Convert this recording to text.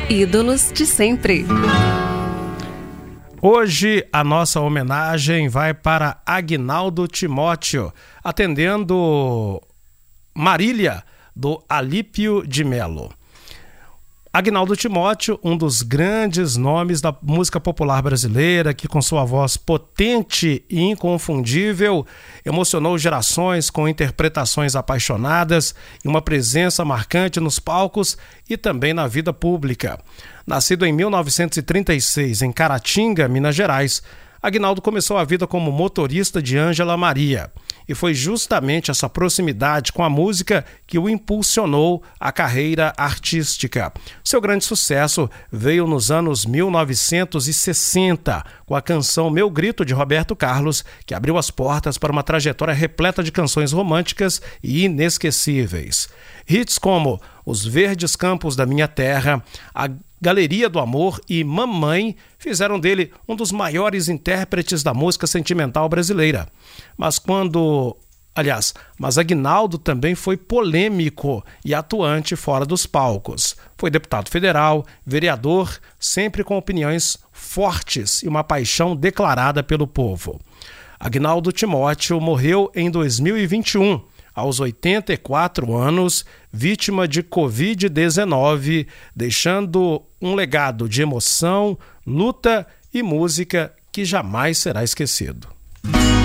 Ídolos de sempre. Hoje a nossa homenagem vai para Aguinaldo Timóteo, atendendo Marília, do Alípio de Melo. Aguinaldo Timóteo, um dos grandes nomes da música popular brasileira, que com sua voz potente e inconfundível emocionou gerações com interpretações apaixonadas e uma presença marcante nos palcos e também na vida pública. Nascido em 1936 em Caratinga, Minas Gerais, Aguinaldo começou a vida como motorista de Ângela Maria. E foi justamente essa proximidade com a música que o impulsionou à carreira artística. Seu grande sucesso veio nos anos 1960, com a canção Meu Grito, de Roberto Carlos, que abriu as portas para uma trajetória repleta de canções românticas e inesquecíveis. Hits como Os Verdes Campos da Minha Terra, A Galeria do Amor e Mamãe fizeram dele um dos maiores intérpretes da música sentimental brasileira. Mas Aguinaldo também foi polêmico e atuante fora dos palcos. Foi deputado federal, vereador, sempre com opiniões fortes e uma paixão declarada pelo povo. Aguinaldo Timóteo morreu em 2021, aos 84 anos, vítima de Covid-19, deixando um legado de emoção, luta e música que jamais será esquecido.